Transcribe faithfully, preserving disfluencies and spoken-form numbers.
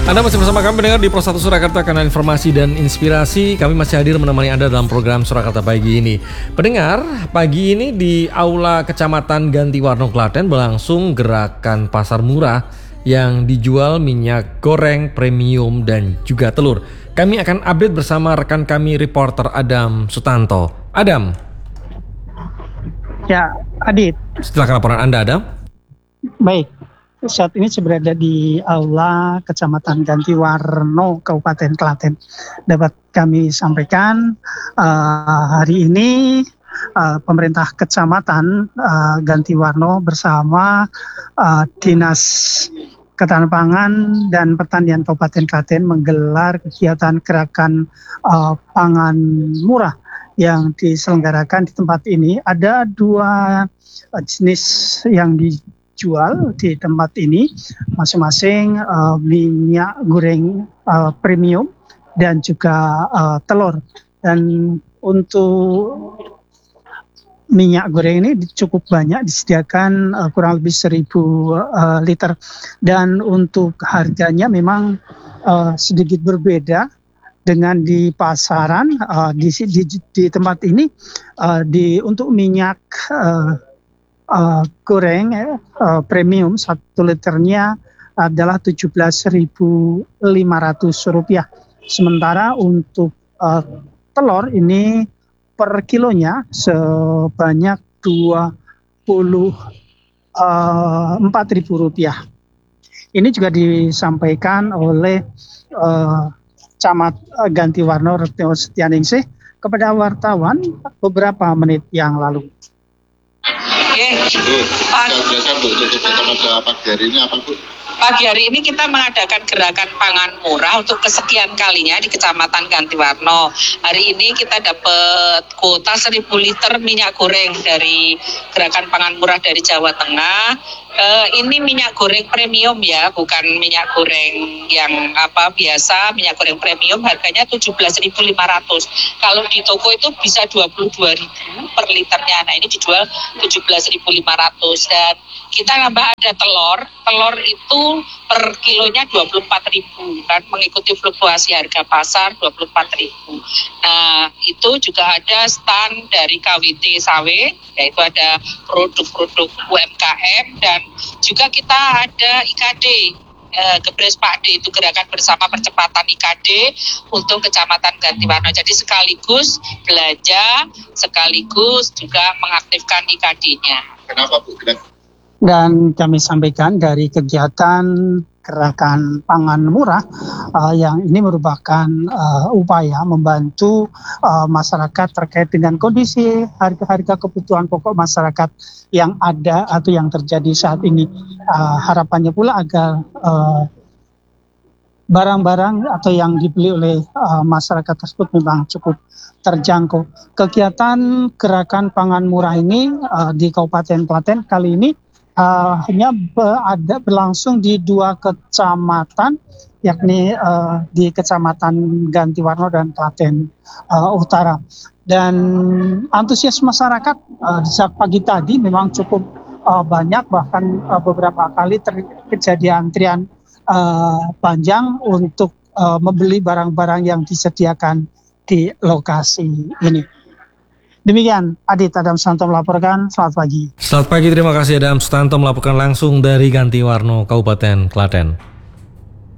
Anda masih bersama kami mendengar di Pro satu Surakarta, kanal informasi dan inspirasi. Kami masih hadir menemani Anda dalam program Surakarta Pagi ini. Pendengar, pagi ini di Aula Kecamatan Gantiwarno, Klaten berlangsung gerakan pasar murah yang dijual minyak goreng premium dan juga telur. Kami akan update bersama rekan kami reporter Adam Sutanto. Adam. Ya, Adit. Silakan laporan Anda, Adam. Baik. Saat ini saya berada di Aula Kecamatan Gantiwarno, Kabupaten Klaten. Dapat kami sampaikan uh, hari ini uh, pemerintah Kecamatan uh, Gantiwarno bersama uh, Dinas Ketahanan Pangan dan Pertanian Kabupaten Klaten menggelar kegiatan gerakan uh, pangan murah yang diselenggarakan di tempat ini. Ada dua uh, jenis yang di jual di tempat ini, masing-masing uh, minyak goreng uh, premium dan juga uh, telur. Dan untuk minyak goreng ini cukup banyak disediakan, uh, kurang lebih seribu uh, liter, dan untuk harganya memang uh, sedikit berbeda dengan di pasaran. Uh, di, di, di tempat ini uh, di untuk minyak uh, Uh, goreng uh, premium satu liternya adalah tujuh belas ribu lima ratus rupiah. Sementara untuk uh, telur ini per kilonya sebanyak dua puluh empat ribu rupiah. Ini juga disampaikan oleh uh, Camat uh, Gantiwarno Retno Setianingsih kepada wartawan beberapa menit yang lalu. Bu, biasa Bu, untuk pada pagi hari ini apa Bu? Pagi hari ini kita mengadakan gerakan pangan murah untuk kesekian kalinya di Kecamatan Gantiwarno. Hari ini kita dapat kuota seribu liter minyak goreng dari gerakan pangan murah dari Jawa Tengah. Uh, ini minyak goreng premium ya, bukan minyak goreng yang apa biasa. Minyak goreng premium harganya tujuh belas ribu lima ratus. Kalau di toko itu bisa dua puluh dua ribu per liternya. Nah, ini dijual tujuh belas ribu lima ratus. Dan kita nambah ada telur. Telur itu per kilonya dua puluh empat ribu, kan, mengikuti fluktuasi harga pasar dua puluh empat ribu. Nah, itu juga ada stand dari K W T Sawit, yaitu ada produk-produk U M K M, dan juga kita ada I K D, eh, Gebres Pak D, itu gerakan bersama percepatan I K D untuk Kecamatan Gantiwarno. Jadi sekaligus belanja, sekaligus juga mengaktifkan I K D-nya. Kenapa Bu? Dan kami sampaikan dari kegiatan gerakan pangan murah uh, yang ini merupakan uh, upaya membantu uh, masyarakat terkait dengan kondisi harga-harga kebutuhan pokok masyarakat yang ada atau yang terjadi saat ini. Uh, harapannya pula agar uh, barang-barang atau yang dibeli oleh uh, masyarakat tersebut memang cukup terjangkau. Kegiatan gerakan pangan murah ini uh, di Kabupaten Klaten kali ini Uh, hanya be, ada berlangsung di dua kecamatan, yakni uh, di Kecamatan Gantiwarno dan Klaten uh, Utara. Dan antusias masyarakat uh, saat pagi tadi memang cukup uh, banyak, bahkan uh, beberapa kali terjadi antrian uh, panjang untuk uh, membeli barang-barang yang disediakan di lokasi ini. Demikian, Adit, Adam Sutanto melaporkan. Selamat pagi. Selamat pagi, terima kasih Adam Sutanto melaporkan langsung dari Gantiwarno, Kabupaten Klaten.